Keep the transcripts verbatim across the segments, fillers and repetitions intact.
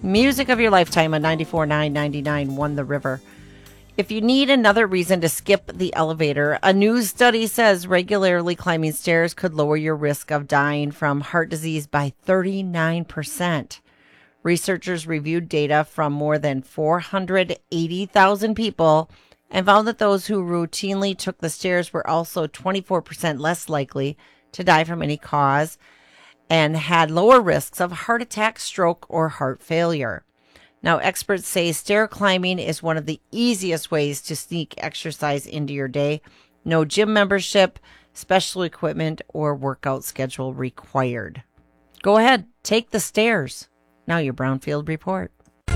Music of your lifetime on ninety-four point nine ninety-nine Won the River. If you need another reason to skip the elevator, a new study says regularly climbing stairs could lower your risk of dying from heart disease by thirty-nine percent. Researchers reviewed data from more than four hundred eighty thousand people and found that those who routinely took the stairs were also twenty-four percent less likely to die from any cause and had lower risks of heart attack, stroke, or heart failure. Now, experts say stair climbing is one of the easiest ways to sneak exercise into your day. No gym membership, special equipment, or workout schedule required. Go ahead, take the stairs. Now your Brownfield Report.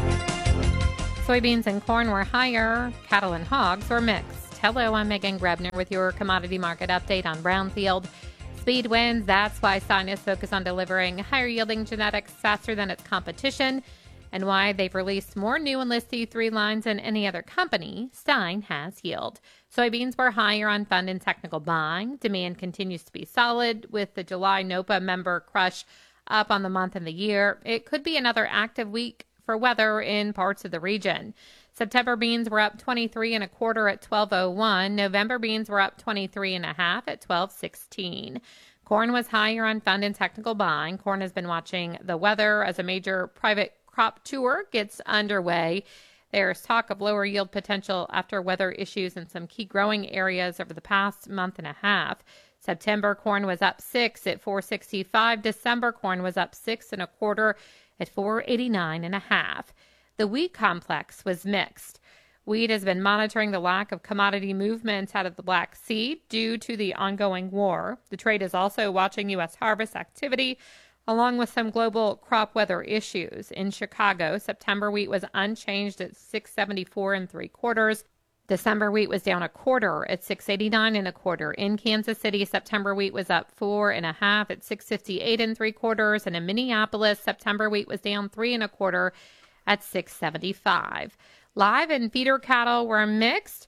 Soybeans and corn were higher. Cattle and hogs were mixed. Hello, I'm Megan Grebner with your commodity market update on Brownfield. Speed wins. That's why Stein is focused on delivering higher yielding genetics faster than its competition, and why they've released more new Enlist E three lines than any other company. Stein has yield. Soybeans were higher on fund and technical buying. Demand continues to be solid with the July NOPA member crush up on the month and the year. It could be another active week for weather in parts of the region. September beans were up twenty-three and a quarter at twelve oh one. November beans were up twenty-three and a half at twelve sixteen. Corn was higher on fund and technical buying. Corn has been watching the weather as a major private crop tour gets underway. There's talk of lower yield potential after weather issues in some key growing areas over the past month and a half. September corn was up six at four sixty-five. December corn was up six and a quarter at four eighty-nine and a half. The wheat complex was mixed. Wheat has been monitoring the lack of commodity movements out of the Black Sea due to the ongoing war. The trade is also watching U S harvest activity, along with some global crop weather issues. In Chicago, September wheat was unchanged at six seventy-four and three quarters. December wheat was down a quarter at six eighty-nine and a quarter. In Kansas City, September wheat was up four and a half at six fifty-eight and three quarters. And in Minneapolis, September wheat was down three and a quarter at six seventy-five. Live and feeder cattle were mixed.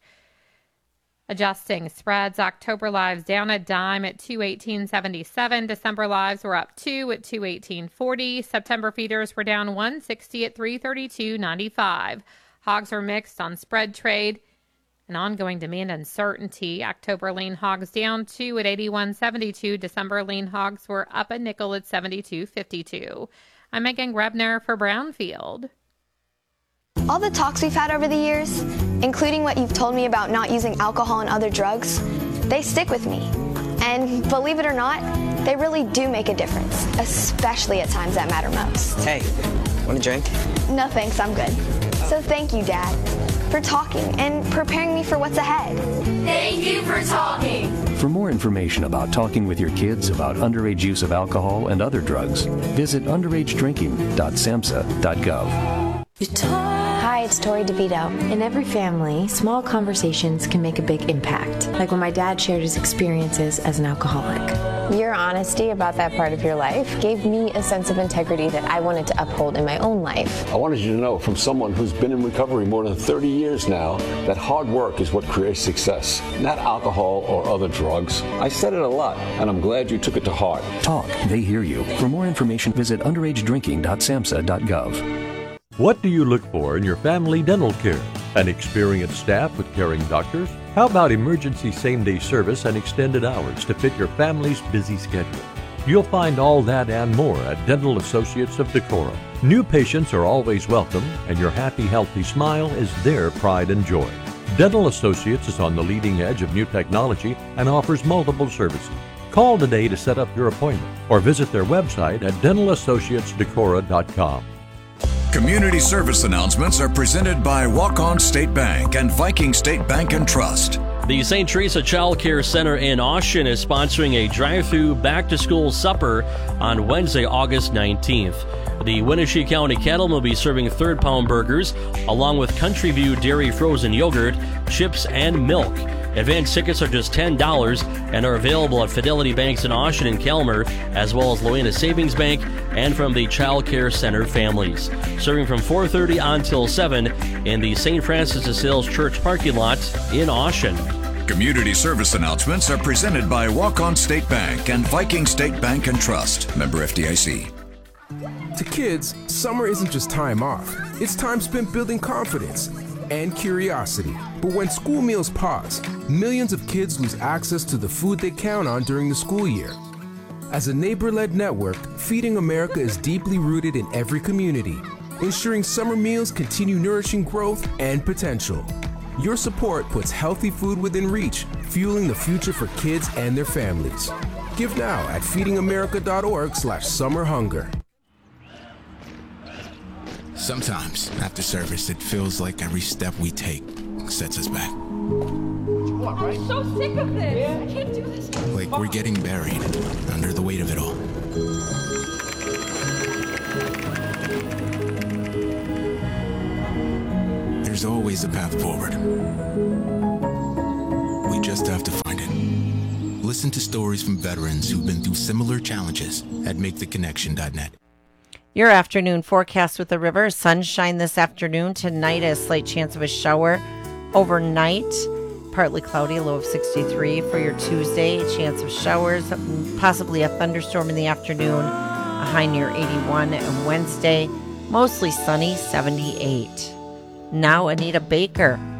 Adjusting spreads, October lives down a dime at two eighteen seventy-seven. December lives were up two at two eighteen forty. September feeders were down one sixty at three thirty-two ninety-five. Hogs were mixed on spread trade and ongoing demand uncertainty. October lean hogs down two at eighty-one seventy-two. December lean hogs were up a nickel at seventy-two fifty-two. I'm Megan Grebner for Brownfield. All the talks we've had over the years, including what you've told me about not using alcohol and other drugs, they stick with me. And believe it or not, they really do make a difference, especially at times that matter most. Hey, want a drink? No thanks, I'm good. So thank you, Dad, for talking and preparing me for what's ahead. Thank you for talking. For more information about talking with your kids about underage use of alcohol and other drugs, visit underage drinking dot samhsa dot gov. Hi, it's Tori DeVito. In every family, small conversations can make a big impact, like when my dad shared his experiences as an alcoholic. Your honesty about that part of your life gave me a sense of integrity that I wanted to uphold in my own life. I wanted you to know from someone who's been in recovery more than thirty years now that hard work is what creates success, not alcohol or other drugs. I said it a lot, and I'm glad you took it to heart. Talk, they hear you. For more information, visit underage drinking dot samhsa dot gov. What do you look for in your family dental care? An experienced staff with caring doctors? How about emergency same-day service and extended hours to fit your family's busy schedule? You'll find all that and more at Dental Associates of Decorah. New patients are always welcome, and your happy, healthy smile is their pride and joy. Dental Associates is on the leading edge of new technology and offers multiple services. Call today to set up your appointment or visit their website at dental associates decorah dot com. Community service announcements are presented by Walk-On State Bank and Viking State Bank and Trust. The Saint Teresa Child Care Center in Austin is sponsoring a drive-through back-to-school supper on Wednesday, August nineteenth. The Wenatchee County Cattlemen will be serving third-pound burgers along with Country View Dairy frozen yogurt, chips, and milk. Advance tickets are just ten dollars and are available at Fidelity Banks in Austin and Kelmer, as well as Loena Savings Bank and from the Child Care Center families. Serving from four thirty until seven in the Saint Francis de Sales Church parking lot in Austin. Community service announcements are presented by Walk-On State Bank and Viking State Bank and Trust. Member F D I C. To kids, summer isn't just time off. It's time spent building confidence and curiosity. But when school meals pause, millions of kids lose access to the food they count on during the school year. As a neighbor-led network, Feeding America is deeply rooted in every community, ensuring summer meals continue nourishing growth and potential. Your support puts healthy food within reach, fueling the future for kids and their families. Give now at feedingamerica.org slash summer hunger. Sometimes, after service, it feels like every step we take sets us back. I'm so sick of this. I can't do this. Like we're getting buried under the weight of it all. There's always a path forward. We just have to find it. Listen to stories from veterans who've been through similar challenges at make the connection dot net. Your afternoon forecast with the river. Sunshine this afternoon. Tonight, a slight chance of a shower. Overnight, partly cloudy, low of sixty-three. For your Tuesday, chance of showers, possibly a thunderstorm in the afternoon, a high near eighty-one. And Wednesday, mostly sunny, seventy-eight. Now, Anita Baker.